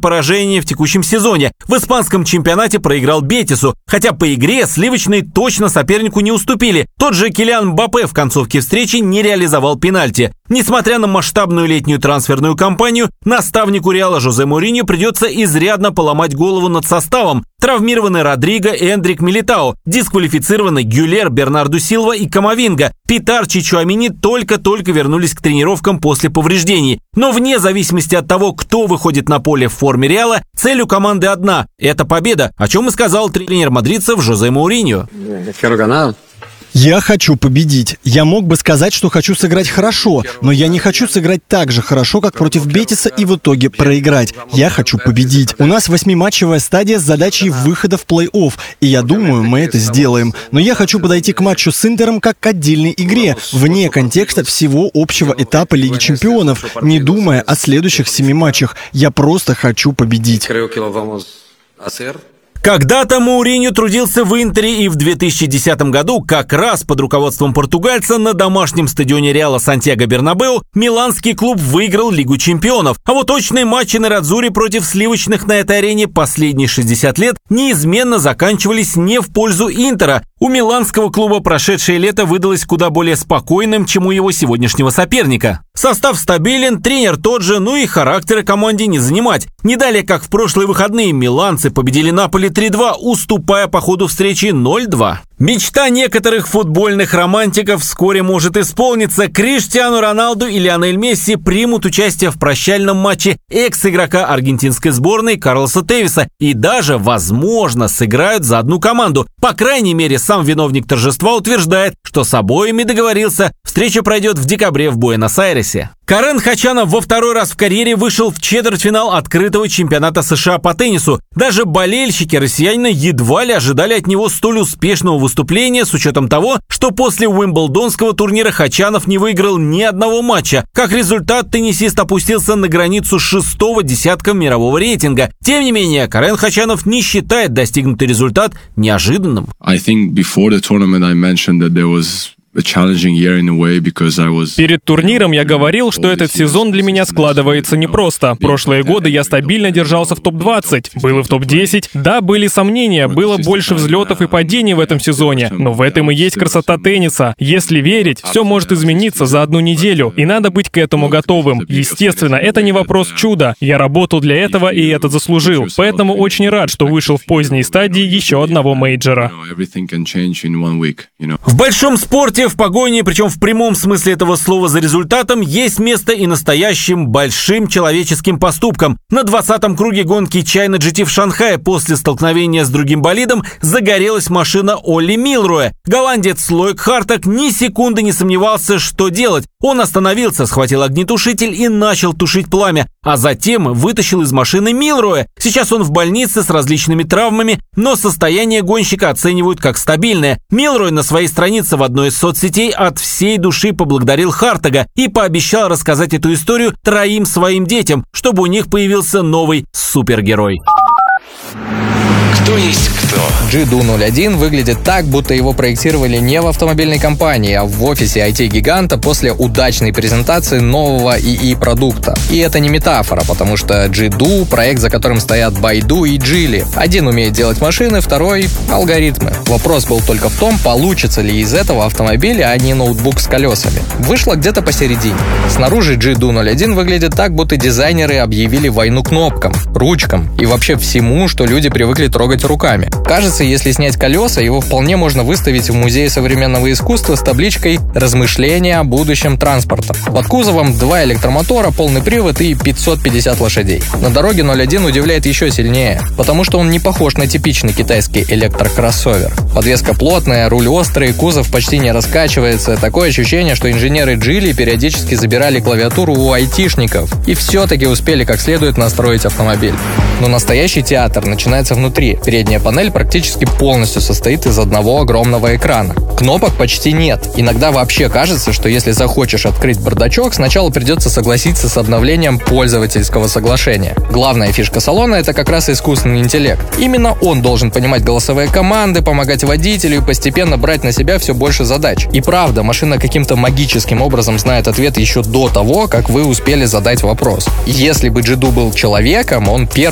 поражение в текущем сезоне. В испанском чемпионате проиграл Бетису, хотя по игре сливочные точно сопернику не уступили. Тот же Килиан Мбаппе в концовке встречи не реализовал пенальти. Несмотря на масштабную летнюю трансферную кампанию, наставнику Реала Жозе Моуриньо придется изрядно поломать голову над составом. Травмированы Родриго, Эндрик, Милитао, дисквалифицированы Гюлер, Бернарду Силва и Камавинга. Питарчи и Чуамини только-только вернулись к тренировкам после повреждений. Но вне зависимости от того, кто выходит на поле в форме Реала, цель у команды одна – это победа, о чем и сказал тренер мадридцев Жозе Моуриньо. Я хочу победить. Я мог бы сказать, что хочу сыграть хорошо, но я не хочу сыграть так же хорошо, как против Бетиса, и в итоге проиграть. Я хочу победить. У нас 8-матчевая стадия с задачей выхода в плей-офф, и я думаю, мы это сделаем. Но я хочу подойти к матчу с Интером как к отдельной игре, вне контекста всего общего этапа Лиги Чемпионов, не думая о следующих 7 матчах. Я просто хочу победить. Когда-то Моуриньо трудился в Интере и в 2010 году как раз под руководством португальца на домашнем стадионе Реала Сантьяго-Бернабеу миланский клуб выиграл Лигу Чемпионов. А вот очные матчи на Радзуре против сливочных на этой арене последние 60 лет неизменно заканчивались не в пользу Интера. У миланского клуба прошедшее лето выдалось куда более спокойным, чем у его сегодняшнего соперника. Состав стабилен, тренер тот же, ну и характера команде не занимать. Не далее, как в прошлые выходные, миланцы победили Наполи 3-2, уступая по ходу встречи 0-2. Мечта некоторых футбольных романтиков вскоре может исполниться. Криштиану Роналду и Лионель Месси примут участие в прощальном матче экс-игрока аргентинской сборной Карлоса Тевиса и даже, возможно, сыграют за одну команду. По крайней мере, сам виновник торжества утверждает, что с обоими договорился. Встреча пройдет в декабре в Буэнос-Айресе. Карен Хачанов во второй раз в карьере вышел в четвертьфинал открытого чемпионата США по теннису. Даже болельщики россиянина едва ли ожидали от него столь успешного выступления, с учетом того, что после Уимблдонского турнира Хачанов не выиграл ни одного матча. Как результат, теннисист опустился на границу 6-го десятка мирового рейтинга. Тем не менее, Карен Хачанов не считает достигнутый результат неожиданным. Перед турниром я говорил, что этот сезон для меня складывается непросто. Прошлые годы я стабильно держался в топ-20, был и в топ-10. Да, были сомнения, было больше взлетов и падений в этом сезоне, но в этом и есть красота тенниса. Если верить, все может измениться за одну неделю, и надо быть к этому готовым. Естественно, это не вопрос чуда. Я работал для этого и это заслужил. Поэтому очень рад, что вышел в поздней стадии еще одного мейджора. В большом спорте, в погоне, причем в прямом смысле этого слова за результатом, есть место и настоящим большим человеческим поступкам. На 20-м круге гонки China GT в Шанхае после столкновения с другим болидом загорелась машина Олли Милроя. Голландец Лойк Хартак ни секунды не сомневался, что делать. Он остановился, схватил огнетушитель и начал тушить пламя, а затем вытащил из машины Милроя. Сейчас он в больнице с различными травмами, но состояние гонщика оценивают как стабильное. Милрой на своей странице в одной из соцсетей от всей души поблагодарил Хартага и пообещал рассказать эту историю 3 своим детям, чтобы у них появился новый супергерой. Кто есть кто? GDU-01 выглядит так, будто его проектировали не в автомобильной компании, а в офисе IT-гиганта после удачной презентации нового ИИ-продукта. И это не метафора, потому что GDU — проект, за которым стоят Baidu и Geely. Один умеет делать машины, второй — алгоритмы. Вопрос был только в том, получится ли из этого автомобиль, а не ноутбук с колесами. Вышло где-то посередине. Снаружи GDU-01 выглядит так, будто дизайнеры объявили войну кнопкам, ручкам и вообще всему, что люди привыкли трогать руками. Кажется, если снять колеса, его вполне можно выставить в Музее современного искусства с табличкой «Размышления о будущем транспорта». Под кузовом 2 электромотора, полный привод и 550 лошадей. На дороге 01 удивляет еще сильнее, потому что он не похож на типичный китайский электрокроссовер. Подвеска плотная, руль острый, кузов почти не раскачивается. Такое ощущение, что инженеры Geely периодически забирали клавиатуру у айтишников и все-таки успели как следует настроить автомобиль. Но настоящий театр начинается внутри. Передняя панель практически полностью состоит из одного огромного экрана. Кнопок почти нет. Иногда вообще кажется, что если захочешь открыть бардачок, сначала придется согласиться с обновлением пользовательского соглашения. Главная фишка салона — это как раз искусственный интеллект. Именно он должен понимать голосовые команды, помогать водителю и постепенно брать на себя все больше задач. И правда, машина каким-то магическим образом знает ответ еще до того, как вы успели задать вопрос. Если бы GDU был человеком, он первым